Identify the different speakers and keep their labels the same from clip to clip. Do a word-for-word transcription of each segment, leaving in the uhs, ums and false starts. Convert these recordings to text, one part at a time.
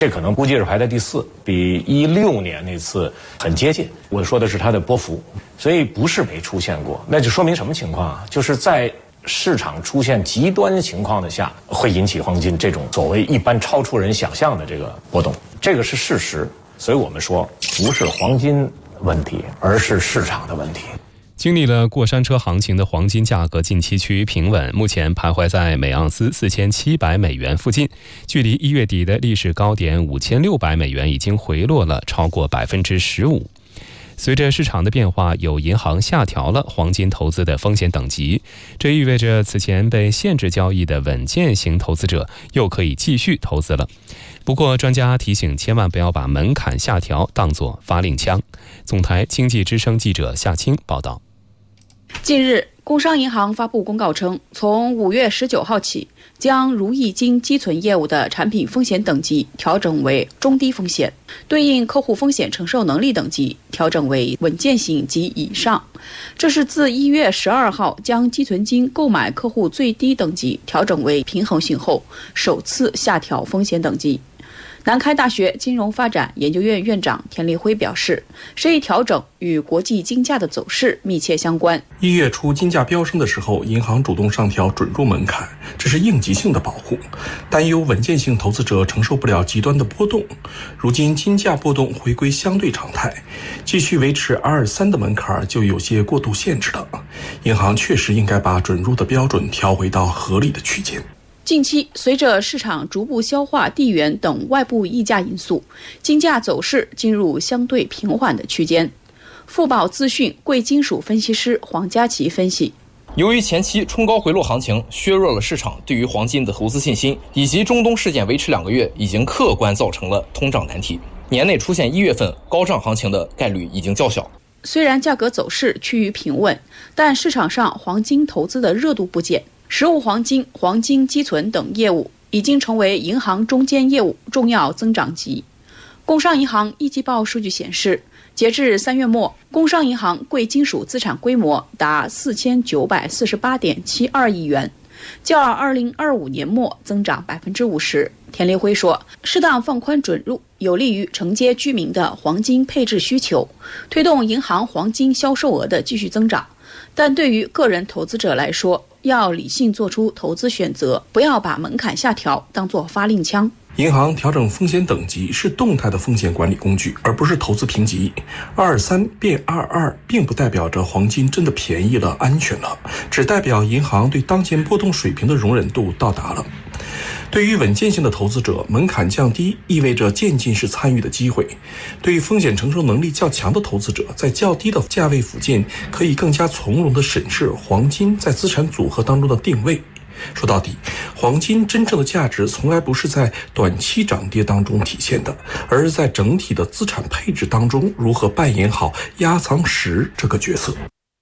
Speaker 1: 这可能估计是排在第四，比一六年那次很接近。我说的是它的波幅，所以不是没出现过。那就说明什么情况啊？就是在市场出现极端情况的下，会引起黄金这种所谓一般超出人想象的这个波动，这个是事实。所以我们说，不是黄金问题，而是市场的问题。
Speaker 2: 经历了过山车行情的黄金价格近期趋于平稳，目前徘徊在每盎司四千七百美元附近，距离一月底的历史高点五千六百美元已经回落了超过百分之十五。随着市场的变化，有银行下调了黄金投资的风险等级，这意味着此前被限制交易的稳健型投资者又可以继续投资了。不过，专家提醒，千万不要把门槛下调当作发令枪。总台经济之声记者夏青报道。
Speaker 3: 近日，工商银行发布公告称，从五月十九号起，将如意金积存业务的产品风险等级调整为中低风险，对应客户风险承受能力等级调整为稳健型及以上。这是自一月十二号将积存金购买客户最低等级调整为平衡性后，首次下调风险等级。南开大学金融发展研究院院长田立辉表示，这一调整与国际金价的走势密切相关。
Speaker 4: 一月初金价飙升的时候，银行主动上调准入门槛，这是应急性的保护，担忧稳健性投资者承受不了极端的波动。如今金价波动回归相对常态，继续维持 R 二十三 的门槛就有些过度限制了。银行确实应该把准入的标准调回到合理的区间。
Speaker 3: 近期，随着市场逐步消化地缘等外部溢价因素，金价走势进入相对平缓的区间。富宝资讯贵金属分析师黄佳琪分析，
Speaker 5: 由于前期冲高回落行情削弱了市场对于黄金的投资信心，以及中东事件维持两个月，已经客观造成了通胀难题。年内出现一月份高涨行情的概率已经较小。
Speaker 3: 虽然价格走势趋于平稳，但市场上黄金投资的热度不减。实物黄金、黄金积存等业务已经成为银行中间业务重要增长极。工商银行一季报数据显示，截至三月末，工商银行贵金属资产规模达四千九百四十八点七二亿元，较二零二五年末增长百分之五十。田立辉说，适当放宽准入，有利于承接居民的黄金配置需求，推动银行黄金销售额的继续增长。但对于个人投资者来说，要理性做出投资选择，不要把门槛下调当作发令枪。
Speaker 4: 银行调整风险等级是动态的风险管理工具，而不是投资评级。二三变二二，并不代表着黄金真的便宜了、安全了，只代表银行对当前波动水平的容忍度到达了。对于稳健性的投资者，门槛降低意味着渐进式参与的机会；对于风险承受能力较强的投资者，在较低的价位附近，可以更加从容地审视黄金在资产组合当中的定位。说到底，黄金真正的价值从来不是在短期涨跌当中体现的，而是在整体的资产配置当中如何扮演好压舱石这个角色。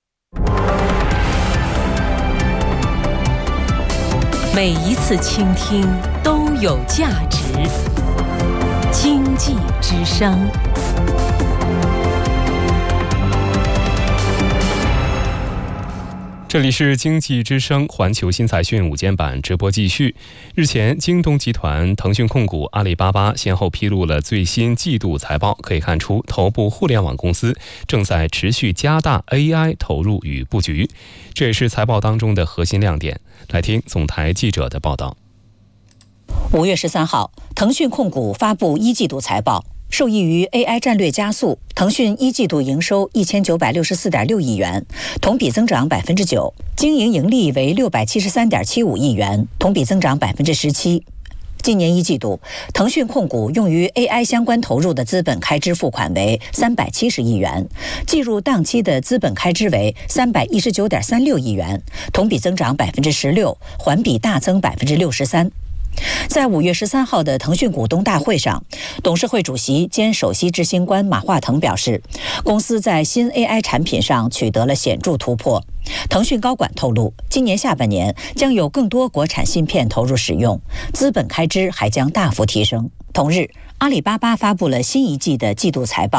Speaker 6: 每一次倾听都有价值。经济之声。
Speaker 2: 这里是经济之声环球新财讯午间版直播继续。日前，京东集团、腾讯控股、阿里巴巴先后披露了最新季度财报，可以看出头部互联网公司正在持续加大 A I 投入与布局，这也是财报当中的核心亮点。来听总台记者的报道。
Speaker 7: 五月十三号，腾讯控股发布一季度财报。受益于 A I 战略加速，腾讯一季度营收一千九百六十四点六亿元，同比增长百分之九；经营盈利为六百七十三点七五亿元，同比增长百分之十七。今年一季度，腾讯控股用于 A I 相关投入的资本开支付款为三百七十亿元，计入当期的资本开支为三百一十九点三六亿元，同比增长百分之十六，环比大增百分之六十三。在五月十三号的腾讯股东大会上，董事会主席兼首席执行官马化腾表示，公司在新 A I 产品上取得了显著突破。腾讯高管透露，今年下半年将有更多国产芯片投入使用，资本开支还将大幅提升。同日，阿里巴巴发布了新一季的季度财报。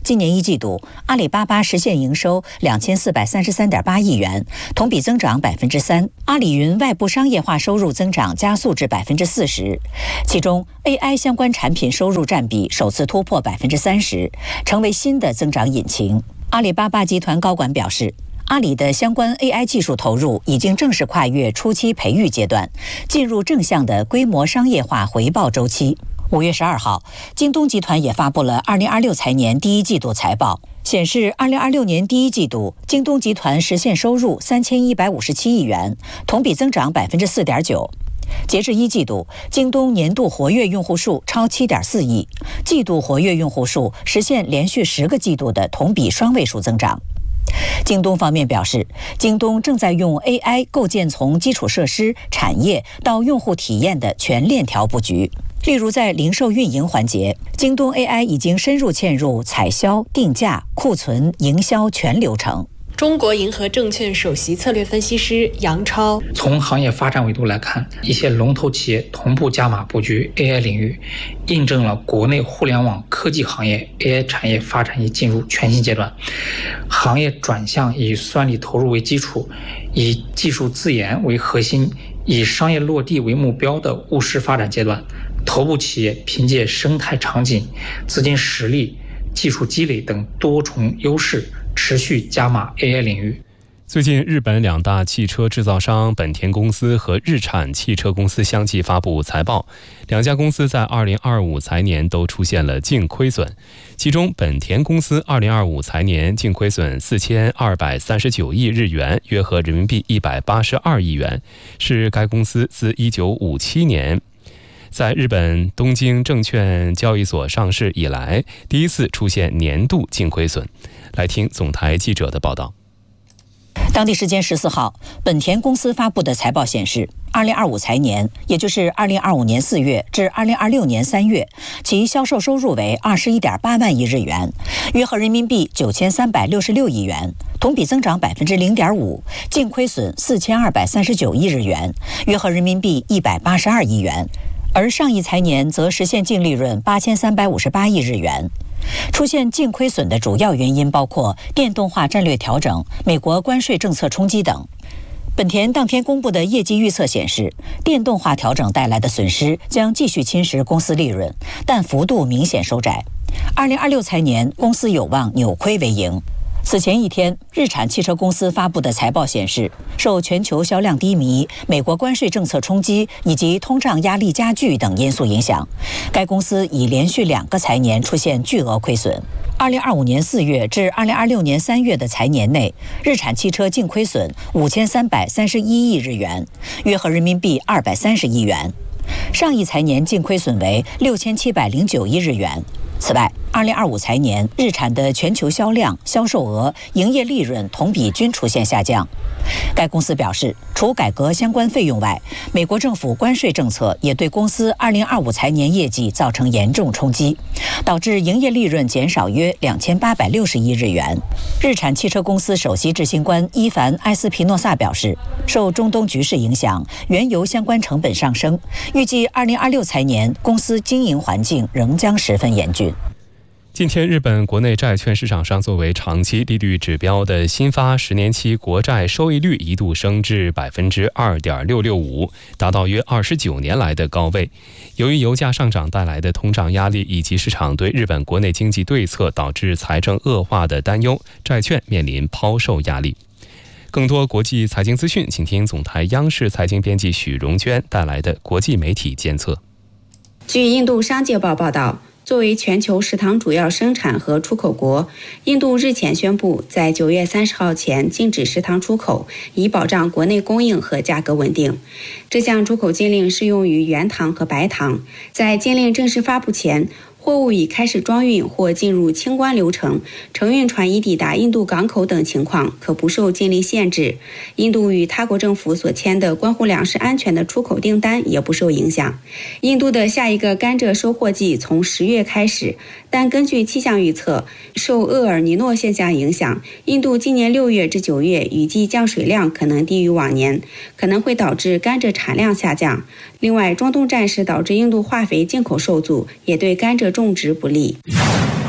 Speaker 7: 今年一季度，阿里巴巴实现营收两千四百三十三点八亿元，同比增长百分之三。阿里云外部商业化收入增长加速至百分之四十，其中 A I 相关产品收入占比首次突破百分之三十，成为新的增长引擎。阿里巴巴集团高管表示，阿里的相关 A I 技术投入已经正式跨越初期培育阶段，进入正向的规模商业化回报周期。五月十二号，京东集团也发布了二零二六财年第一季度财报，显示二零二六年第一季度，京东集团实现收入三千一百五十七亿元，同比增长百分之四点九。截至一季度，京东年度活跃用户数超七点四亿，季度活跃用户数实现连续十个季度的同比双位数增长。京东方面表示，京东正在用 A I 构建从基础设施、产业到用户体验的全链条布局。例如，在零售运营环节，京东 A I 已经深入嵌入采销、定价、库存、营销全流程。
Speaker 8: 中国银河证券首席策略分析师杨超：
Speaker 9: 从行业发展维度来看，一些龙头企业同步加码布局 A I 领域，印证了国内互联网科技行业 A I 产业发展已进入全新阶段，行业转向以算力投入为基础，以技术自研为核心，以商业落地为目标的务实发展阶段。头部企业凭借生态场景、资金实力、技术积累等多重优势，持续加码 A I 领域。
Speaker 2: 最近，日本两大汽车制造商本田公司和日产汽车公司相继发布财报，两家公司在二零二五财年都出现了净亏损。其中，本田公司二零二五财年净亏损四千二百三十九亿日元，约合人民币一百八十二亿元，是该公司自一九五七年在日本东京证券交易所上市以来第一次出现年度净亏损。来听总台记者的报道。
Speaker 7: 当地时间十四号，本田公司发布的财报显示，二零二五财年，也就是二零二五年四月至二零二六年三月，其销售收入为二十一点八万亿日元，约合人民币九千三百六十六亿元，同比增长百分之零点五，净亏损四千二百三十九亿日元，约合人民币一百八十二亿元。而上一财年则实现净利润八千三百五十八亿日元。出现净亏损的主要原因包括电动化战略调整、美国关税政策冲击等。本田当天公布的业绩预测显示，电动化调整带来的损失将继续侵蚀公司利润，但幅度明显收窄。二零二六财年，公司有望扭亏为盈。此前一天，日产汽车公司发布的财报显示，受全球销量低迷、美国关税政策冲击以及通胀压力加剧等因素影响，该公司已连续两个财年出现巨额亏损。二零二五年四月至二零二六年三月的财年内，日产汽车净亏损五千三百三十一亿日元，约合人民币二百三十亿元。上一财年净亏损为六千七百零九亿日元。此外，二零二五财年，日产的全球销量、销售额、营业利润同比均出现下降。该公司表示，除改革相关费用外，美国政府关税政策也对公司二零二五财年业绩造成严重冲击，导致营业利润减少约两千八百六十亿日元。日产汽车公司首席执行官伊凡埃斯皮诺萨表示，受中东局势影响，原油相关成本上升，预计二零二六财年公司经营环境仍将十分严峻。
Speaker 2: 今天，日本国内债券市场上作为长期利率指标的新发十年期国债收益率一度升至百分之二点六六五，达到约二十九年来的高位。由于油价上涨带来的通胀压力以及市场对日本国内经济对策导致财政恶化的担忧，债券面临抛售压力。更多国际财经资讯，请听总台央视财经编辑许荣娟带来的国际媒体监测。
Speaker 10: 据印度商界报报道，作为全球食糖主要生产和出口国，印度日前宣布，在九月三十号前禁止食糖出口，以保障国内供应和价格稳定。这项出口禁令适用于原糖和白糖。在禁令正式发布前，货物已开始装运或进入清关流程，承运船已抵达印度港口等情况可不受禁令限制。印度与他国政府所签的关乎粮食安全的出口订单也不受影响。印度的下一个甘蔗收获季从十月开始，但根据气象预测，受厄尔尼诺现象影响，印度今年六月至九月雨季降水量可能低于往年，可能会导致甘蔗产量下降。另外，中东战事导致印度化肥进口受阻，也对甘蔗种植不利。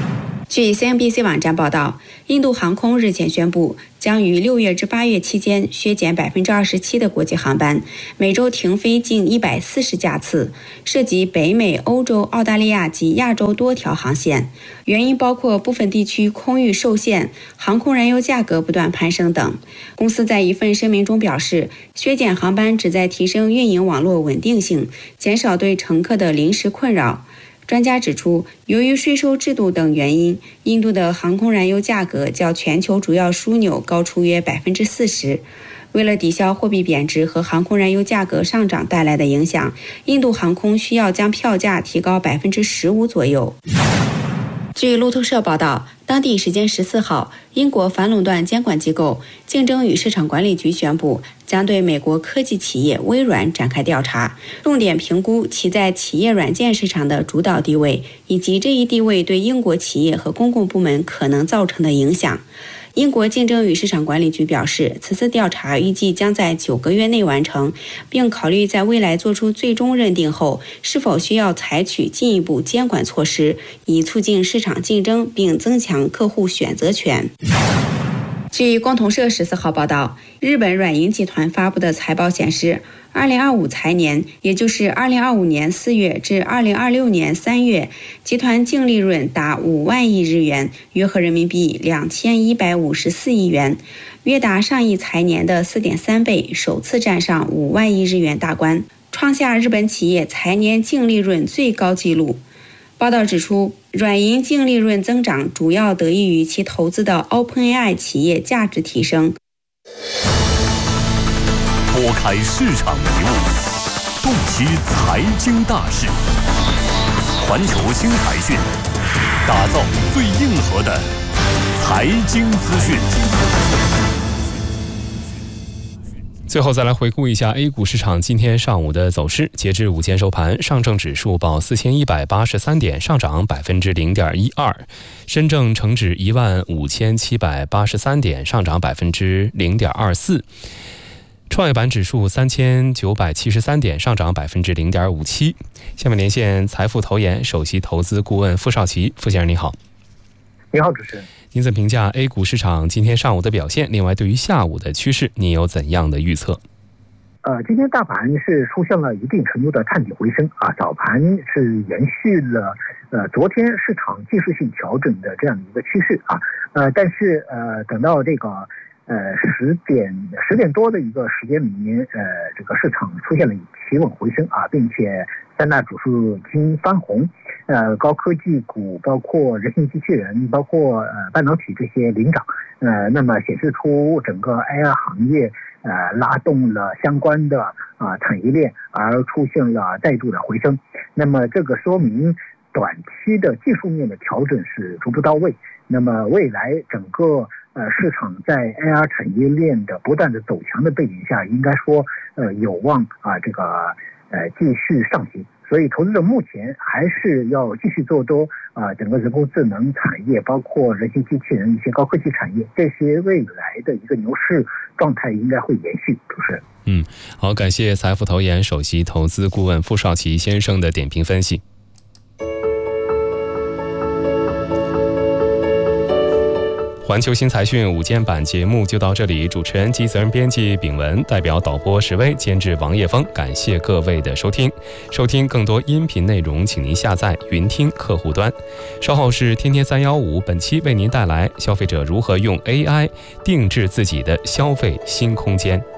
Speaker 10: 据 C N B C 网站报道，印度航空日前宣布，将于六月至八月期间削减百分之二十七的国际航班，每周停飞近一百四十架次，涉及北美、欧洲、澳大利亚及亚洲多条航线。原因包括部分地区空域受限、航空燃油价格不断攀升等。公司在一份声明中表示，削减航班旨在提升运营网络稳定性，减少对乘客的临时困扰。专家指出，由于税收制度等原因，印度的航空燃油价格较全球主要枢纽高出约百分之四十。为了抵消货币贬值和航空燃油价格上涨带来的影响，印度航空需要将票价提高百分之十五左右。据路透社报道，当地时间十四号，英国反垄断监管机构竞争与市场管理局宣布，将对美国科技企业微软展开调查，重点评估其在企业软件市场的主导地位，以及这一地位对英国企业和公共部门可能造成的影响。英国竞争与市场管理局表示，此次调查预计将在九个月内完成，并考虑在未来做出最终认定后，是否需要采取进一步监管措施，以促进市场竞争并增强客户选择权。据共同社十四号报道，日本软银集团发布的财报显示，二零二五财年，也就是二零二五年四月至二零二六年三月，集团净利润达五万亿日元，约合人民币两千一百五十四亿元，约达上一财年的 四点三倍，首次站上五万亿日元大关，创下日本企业财年净利润最高纪录。报道指出，软银净利润增长主要得益于其投资的 OpenAI 企业价值提升。
Speaker 11: 拨开市场迷雾，洞悉财经大事，环球新财讯，打造最硬核的财经资讯。
Speaker 2: 最后再来回顾一下 A 股市场今天上午的走势。截至午间收盘，上证指数报四千一百八十三点，上涨百分之零点一二；深证成指一万五千七百八十三点，上涨百分之零点二四；创业板指数三千九百七十三点，上涨百分之零点五七。下面连线财富投研首席投资顾问傅少奇，傅先生你好。
Speaker 12: 你好，主持人。
Speaker 2: 您怎么评价 A 股市场今天上午的表现？另外，对于下午的趋势，您有怎样的预测？
Speaker 12: 呃，今天大盘是出现了一定程度的探底回升啊，早盘是延续了呃昨天市场技术性调整的这样的一个趋势啊，呃，但是呃等到这个呃十点十点多的一个时间里面，呃，这个市场出现了企稳回升啊，并且三大指数均翻红。呃，高科技股包括人形机器人，包括呃半导体这些领涨，呃，那么显示出整个 A I 行业呃拉动了相关的啊、呃、产业链，而出现了再度的回升。那么这个说明短期的技术面的调整是逐步到位。那么未来整个呃市场在 A I 产业链的不断的走强的背景下，应该说呃有望啊、呃、这个呃继续上行。所以投资者目前还是要继续做多啊、呃，整个人工智能产业，包括人形机器人一些高科技产业，这些未来的一个牛市状态应该会延续。主持人，
Speaker 2: 嗯，好，感谢财富投研首席投资顾问傅少奇先生的点评分析。环球新财讯午间版节目就到这里，主持人及责任编辑炳文，代表导播石威，监制王叶峰，感谢各位的收听。收听更多音频内容，请您下载云听客户端。稍后是天天三幺五，本期为您带来消费者如何用 A I 定制自己的消费新空间。